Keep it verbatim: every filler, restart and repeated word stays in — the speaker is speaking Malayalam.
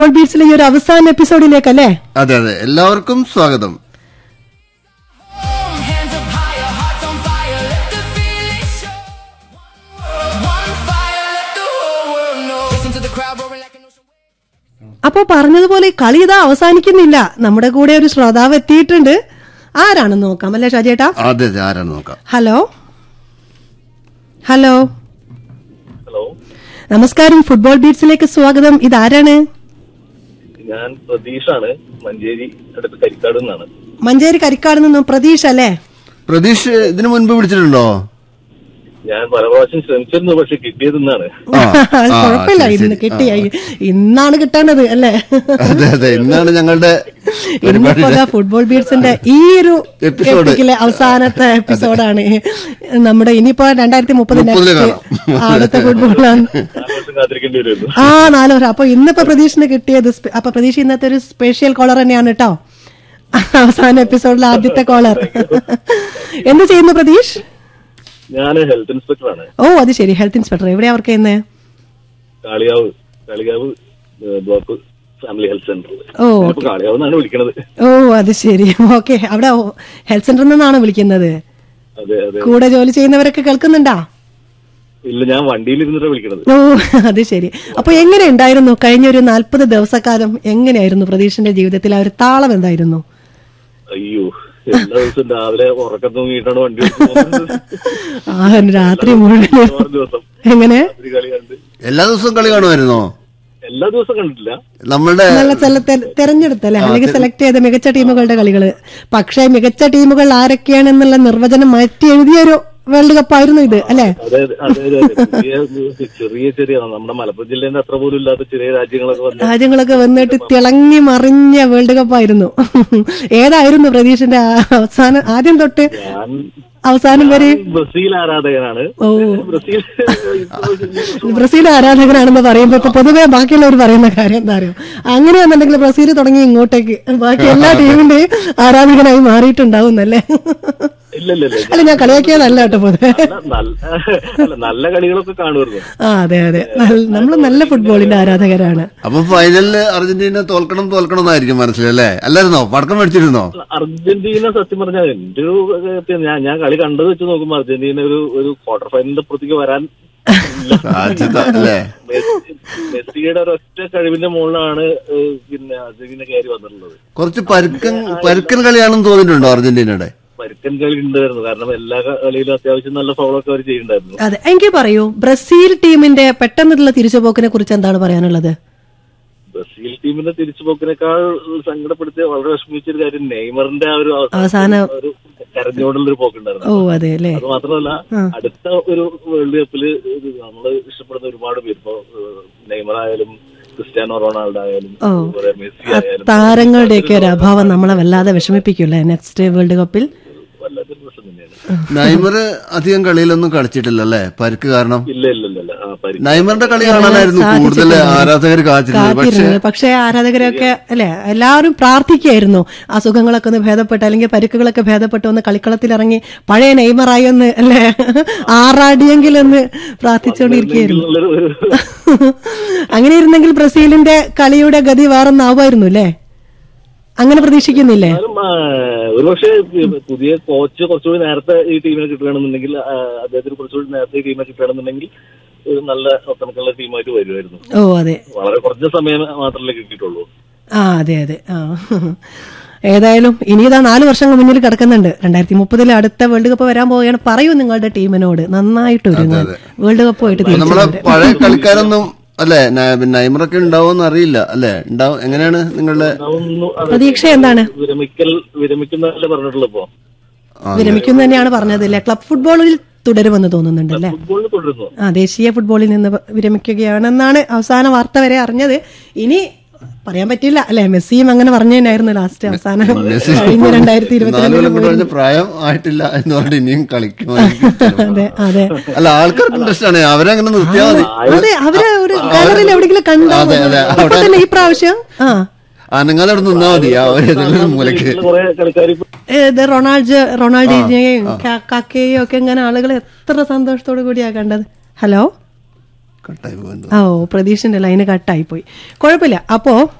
ബീറ്റ്സിലെ ഈ ഒരു അവസാന എപ്പിസോഡിലേക്കല്ലേ? അതെ അതെ, എല്ലാവർക്കും സ്വാഗതം. അപ്പൊ പറഞ്ഞതുപോലെ കളി ഇതാ അവസാനിക്കുന്നില്ല. നമ്മുടെ കൂടെ ഒരു ശ്രോതാവ് എത്തിയിട്ടുണ്ട്. ആരാണെന്ന് നോക്കാം അല്ലേ ഷാജേട്ടാ? അതെ അതെ, ആരാണെന്ന് നോക്കാം. ഹലോ ഹലോ ഹലോ, നമസ്കാരം. ഫുട്ബോൾ ബീറ്റ്സിലേക്ക് സ്വാഗതം. ഇതാരാണ്? ഞാൻ പ്രതീഷാണ്, മഞ്ചേരി അടുത്ത് കരിക്കാട് നിന്നാണ്. മഞ്ചേരി കരിക്കാട് നിന്നും പ്രതീഷ് അല്ലേ? പ്രതീഷ് ഇതിനു മുൻപ് വിളിച്ചിട്ടുണ്ടോ? ഞാൻ പല പ്രാവശ്യം ശ്രമിച്ചിരുന്നു, പക്ഷെ കിട്ടിയത് ഇന്നാണ്. കുഴപ്പമില്ല, ഇന്ന് കിട്ടിയായി. ഇന്നാണ് കിട്ടേണ്ടത് അല്ലേ? അതെ അതെ, ഇന്നാണ് ഞങ്ങളുടെ ഇന്നിപ്പോ ഫുട്ബോൾ ബീറ്റ്സിന്റെ ഈ ഒരു എപ്പിക്കിലെ അവസാനത്തെ എപ്പിസോഡാണ് നമ്മുടെ. ഇനിയിപ്പോ രണ്ടായിരത്തി മുപ്പത് അടുത്ത ഫുട്ബോളാണ്. കാത്തിരിക്കേണ്ടി വരുന്നു. ആ നാല് വർഷം. അപ്പൊ ഇന്നിപ്പോ പ്രതീക്ഷിന് കിട്ടിയത്. അപ്പൊ പ്രതീക്ഷ ഇന്നത്തെ ഒരു സ്പെഷ്യൽ കോളർ തന്നെയാണ് കേട്ടോ. അവസാന എപ്പിസോഡിലെ ആദ്യത്തെ കോളർ. എന്ത് ചെയ്യുന്നു പ്രതീഷ്? ഞാൻ ഹെൽത്ത് ഇൻസ്പെക്ടറാണ്. ഓ അത് ശരി, ഹെൽത്ത് ഇൻസ്പെക്ടർ. എവിടെയാ വർക്ക് ചെയ്യുന്നത്? Kalikavu Kalikavu block family health centre. ഓ കാളികാവ് എന്നാണ് വിളിക്കുന്നത്. ഓ അത് ശരി, ഓക്കെ. അവിടെ ഹെൽത്ത് സെന്ററിൽ നിന്നാണ് വിളിക്കുന്നത്. അതെ അതെ. കൂടെ ജോലി ചെയ്യുന്നവരൊക്കെ കേൾക്കുന്നുണ്ടാ? ഇല്ല, ഞാൻ വണ്ടിയിൽ ഇരുന്നിട്ടാണ് വിളിക്കുന്നത്. ഓ അത് ശരി. അപ്പൊ എങ്ങനെ ഉണ്ടായിരുന്നു കഴിഞ്ഞ ഒരു നാല്പത് ദിവസക്കാലം? എങ്ങനെയായിരുന്നു പ്രതീഷിന്റെ ജീവിതത്തിൽ ആ ഒരു താളം എന്തായിരുന്നു? അയ്യോ, എല്ലാ ദിവസവും രാവിലെ ഉറക്കം തൂങ്ങിയിട്ടാണ് വണ്ടി ആ രാത്രി മുഴുവൻ ദിവസം. എങ്ങനെ കളി കണ്ട് എല്ലാ ദിവസവും കളി കാണുമായിരുന്നോ? എല്ലാ ദിവസവും കണ്ടിട്ടില്ല. നമ്മളുടെ നല്ല തെരഞ്ഞെടുത്തല്ലേ, അല്ലെങ്കിൽ സെലക്ട് ചെയ്ത മികച്ച ടീമുകളുടെ കളികള്. പക്ഷേ മികച്ച ടീമുകൾ ആരൊക്കെയാണെന്നുള്ള നിർവചനം മാറ്റി എഴുതിയൊരു വേൾഡ് കപ്പ് ആയിരുന്നു ഇത് അല്ലെ? അതെ അതെ അതെ. ചെറിയ ചെറിയ നമ്മുടെ മലപ്പുറം ജില്ലേന്റെ അത്ര പോലും ഇല്ലാത്ത ചെറിയ രാജ്യങ്ങളൊക്കെ വന്നു രാജ്യങ്ങളൊക്കെ വന്നിട്ട് തിളങ്ങി മറിഞ്ഞ വേൾഡ് കപ്പ് ആയിരുന്നു. ഏതായിരുന്നു പ്രതീക്ഷന്റെ അവസാനം ആദ്യം തൊട്ട് അവസാനം വരെ? ബ്രസീൽ ആരാധകനാണ്. ഓ ബ്രസീൽ ബ്രസീൽ ആരാധകനാണെന്ന് പറയുമ്പോ ഇപ്പൊ പൊതുവെ ബാക്കിയുള്ളവർ പറയുന്ന കാര്യം എന്താ അറിയോ? അങ്ങനെയാണെന്നുണ്ടെങ്കിൽ ബ്രസീൽ തുടങ്ങി ഇങ്ങോട്ടേക്ക് ബാക്കി എല്ലാ ടീമിന്റെയും ആരാധകനായി മാറിയിട്ടുണ്ടാവുന്നല്ലേ? അല്ല, ഞാൻ കളിയാക്കിയതല്ല കേട്ടോ. പൊതുവെ നല്ല കളികളൊക്കെ കാണുമായിരുന്നു. ആ അതെ അതെ, നമ്മള് നല്ല ഫുട്ബോളിന്റെ ആരാധകരാണ്. അപ്പൊ ഫൈനലില് അർജന്റീന തോൽക്കണം തോൽക്കണം എന്നായിരിക്കും മനസ്സിലല്ലേ? അല്ലായിരുന്നോ? പടക്കം മേടിച്ചിരുന്നോ? അർജന്റീന സത്യം പറഞ്ഞാൽ എന്റെ ഒരു ഞാൻ ഞാൻ കളി കണ്ടത് വെച്ച് നോക്കുമ്പോ അർജന്റീന ഒരു ഒരു ക്വാർട്ടർ ഫൈനലിന്റെ പുറത്തേക്ക് വരാൻ മെസ്സിയുടെ ഒരൊറ്റ കഴിവിന്റെ മുകളിലാണ് പിന്നെ അർജന്റീന കയറി വന്നിട്ടുള്ളത്. കുറച്ച് പരുക്കൻ പരുക്കൻ കളിയാണെന്ന് തോന്നിയിട്ടുണ്ടോ അർജന്റീനയുടെ? പരുക്കൻ കളി ഉണ്ടായിരുന്നു, കാരണം എല്ലാ കളിയിലും അത്യാവശ്യം നല്ല ഫൗളൊക്കെ അവർ ചെയ്യുന്നുണ്ടായിരുന്നു. അതെ, എനിക്ക് പറയൂ, ബ്രസീൽ ടീമിന്റെ പെട്ടെന്നുള്ള തിരിച്ചുപോക്കിനെ കുറിച്ച് എന്താണ് പറയാനുള്ളത്? ബ്രസീൽ ടീമിന്റെ തിരിച്ചുപോക്കിനേക്കാൾ സങ്കടപ്പെടുത്തിയ വളരെ വിഷമിച്ചൊരു കാര്യം നെയ്മറിന്റെ ആ ഒരു അവസാന ഒരു കരഞ്ഞോടുള്ളൊരു പോക്കുണ്ടായിരുന്നു. ഓ അതെ അല്ലേ? അത് മാത്രമല്ല, അടുത്ത ഒരു വേൾഡ് കപ്പില് നമ്മള് ഇഷ്ടപ്പെടുന്ന ഒരുപാട് പേര്, ഇപ്പോ നെയ്മർ ആയാലും ക്രിസ്ത്യാനോ റൊണാൾഡോ ആയാലും മെസ്സി ആയാലും, താരങ്ങളുടെയൊക്കെ ഒരു അഭാവം നമ്മളെ വല്ലാതെ വിഷമിപ്പിക്കൂല്ലേ നെക്സ്റ്റ് വേൾഡ് കപ്പിൽ? വല്ലാത്തൊരു പ്രശ്നം തന്നെയാണ്. നെയ്മർ അധികം കളിയിലൊന്നും കളിച്ചിട്ടില്ല അല്ലേ, പരിക്ക് കാരണം? ഇല്ല ഇല്ല ഇല്ല. നെയ്മറിന്റെ കളി കാണാനായിരുന്നു കൂടുതൽ ആരാധകർ കാത്തിരുന്നത്. പക്ഷേ ആരാധകരൊക്കെ അല്ലെ എല്ലാവരും പ്രാർത്ഥിക്കായിരുന്നു അസുഖങ്ങളൊക്കെ ഒന്ന് ഭേദപ്പെട്ട്, അല്ലെങ്കിൽ പരിക്കുകളൊക്കെ ഭേദപ്പെട്ട് ഒന്ന് കളിക്കളത്തിലിറങ്ങി പഴയ നെയ്മറായി ഒന്ന് അല്ലെ ആറാടിയെങ്കിലൊന്ന് പ്രാർത്ഥിച്ചുകൊണ്ടിരിക്കുകയായിരുന്നു. അങ്ങനെ ഇരുന്നെങ്കിൽ ബ്രസീലിന്റെ കളിയുടെ ഗതി വേറൊന്നാവുമായിരുന്നു അല്ലേ? അങ്ങനെ പ്രതീക്ഷിക്കുന്നില്ലേ? ഒരുപക്ഷെ പുതിയ കോച്ച് കുറച്ചുകൂടി നേരത്തെ ഈ ടീമിനെ കിട്ടുകയാണെന്നുണ്ടെങ്കിൽ, അദ്ദേഹത്തിന് കുറച്ചുകൂടി നേരത്തെ ഈ ടീമിനെ കിട്ടുകയാണെന്നുണ്ടെങ്കിൽ ഒരു നല്ല ഒത്തണക്കുള്ള ടീമായിട്ട് വരുമായിരുന്നു. ഓ അതെ, വളരെ കുറഞ്ഞ സമയം മാത്രമല്ലേ കിട്ടിയിട്ടുള്ളൂ. ആ അതെ അതെ. ആ ഏതായാലും ഇനി ഇതാ നാല് വർഷങ്ങൾ മുന്നിൽ കിടക്കുന്നുണ്ട്. രണ്ടായിരത്തി മുപ്പതിൽ അടുത്ത വേൾഡ് കപ്പ് വരാൻ പോവുകയാണ്. പറയൂ നിങ്ങളുടെ ടീമിനോട് നന്നായിട്ട് ഒരുങ്ങാൻ വേൾഡ് കപ്പ് ആയിട്ട്. നമ്മളെ പഴയ കളിക്കാരൊന്നും അല്ലെ, നെയ്മറൊക്കെ ഉണ്ടാവുമെന്ന് അറിയില്ല അല്ലെ? ഉണ്ടാവും. എങ്ങനെയാണ് നിങ്ങളുടെ പ്രതീക്ഷ? എന്താണ് വിരമിക്കൽ വിരമിക്കുന്നതല്ലേ പറഞ്ഞിട്ടുള്ളൂ? ഇപ്പോ വിരമിക്കുന്ന തന്നെയാണ് പറഞ്ഞതല്ലേ? ക്ലബ് ഫുട്ബോളിൽ തുടരുമെന്ന് തോന്നുന്നുണ്ടല്ലേ? ആ ദേശീയ ഫുട്ബോളിൽ നിന്ന് വിരമിക്കുകയാണെന്നാണ് അവസാന വാർത്ത വരെ അറിഞ്ഞത്. ഇനി പറയാൻ പറ്റില്ല അല്ലെ? മെസ്സിയും അങ്ങനെ പറഞ്ഞു തന്നെയായിരുന്നു ലാസ്റ്റ് അവസാനം കഴിഞ്ഞ രണ്ടായിരത്തി ഇരുപത്തിരണ്ടിൽ പ്രായം ആയിട്ടില്ല എന്ന് പറഞ്ഞിട്ട് ഇനിയും കളിക്കും. അതെ അതെ. അല്ല, ആൾക്കാർക്ക് ഇൻട്രസ്റ്റ് ആണ്, അവരങ്ങനെ നിർത്തിയാൽ മതി. അതെ, അവരെ ഒരു കളറിൽ എവിടെയെങ്കിലും കണ്ടാൽ തന്നെ ഈ പ്രാവശ്യം ആ നിങ്ങളവിടെ നിന്നാ മതി. മൂലക്ക് റൊണാൾഡ് റൊണാൾഡിനെയും കാക്കയെയും ഒക്കെ ഇങ്ങനെ ആളുകൾ എത്ര സന്തോഷത്തോടു കൂടിയാ കണ്ടത്. ഹലോ കട്ടായി പോകുന്നു. ഓ പ്രതീഷിന്റെ ലൈന് കട്ടായി പോയി. കുഴപ്പമില്ല. അപ്പോ